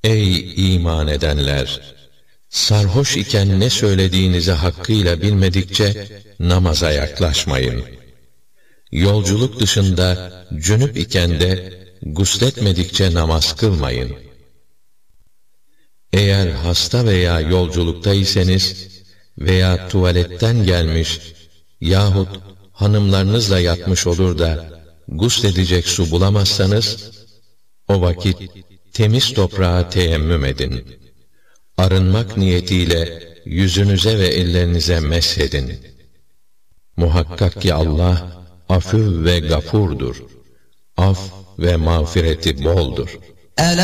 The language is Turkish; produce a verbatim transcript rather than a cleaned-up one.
Ey iman edenler! Sarhoş iken ne söylediğinizi hakkıyla bilmedikçe namaza yaklaşmayın. Yolculuk dışında cünüp iken de gusletmedikçe namaz kılmayın. Eğer hasta veya yolculuktaysanız veya tuvaletten gelmiş yahut hanımlarınızla yatmış olur da gusledecek su bulamazsanız, o vakit temiz toprağa teyemmüm edin. Arınmak niyetiyle yüzünüze ve ellerinize meshedin. Muhakkak ki Allah afü ve gafurdur. Af ve mağfireti boldur.